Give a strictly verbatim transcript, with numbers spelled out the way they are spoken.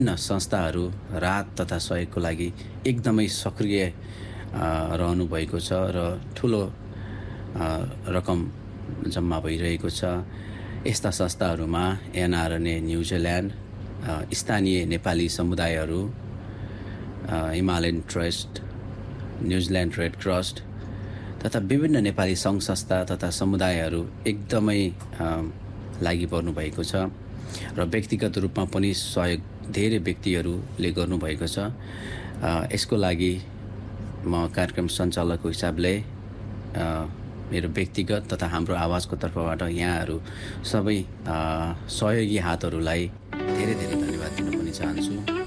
विभिन्न संस्थाहरू राहत तथा सहयोगको लागि एकदमै सक्रिय अ, रहनुभएको छ र ठुलो अ, रकम जम्मा भइरहेको छ। यस्ता संस्थाहरूमा एनआरएनए न्युजिल्यान्ड, अ, स्थानीय नेपाली समुदायहरू, a, Himalayan trust, New Zealand red cross तथा विभिन्न नेपाली सङ्घ संस्था तथा समुदायहरू एकदमै अ, लागिपर्नु भएको छ र व्यक्तिगत रूपमा पनि सहयोग धेरै व्यक्तिहरूले गर्नुभएको छ। अ, यसको लागि म कार्यक्रम सञ्चालकको हिसाबले अ, मेरो व्यक्तिगत तथा हाम्रो आवाजको तर्फबाट यहाँहरू सबै अ, सहयोगी हातहरूलाई धेरै धेरै धन्यवाद दिन पनि चाहन्छु।